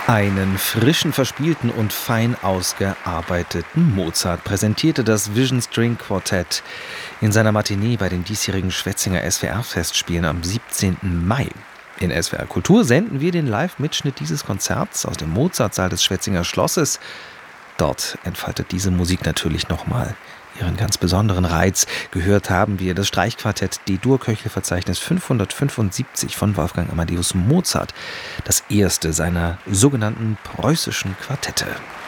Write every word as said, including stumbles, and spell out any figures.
Einen frischen, verspielten und fein ausgearbeiteten Mozart präsentierte das Vision String Quartett in seiner Matinee bei den diesjährigen Schwetzinger S W R-Festspielen am siebzehnten Mai. In S W R Kultur senden wir den Live-Mitschnitt dieses Konzerts aus dem Mozartsaal des Schwetzinger Schlosses. Dort entfaltet diese Musik natürlich nochmal ihren ganz besonderen Reiz. Gehört haben wir das Streichquartett D-Dur-Köchelverzeichnis fünfhundertfünfundsiebzig von Wolfgang Amadeus Mozart, das erste seiner sogenannten preußischen Quartette.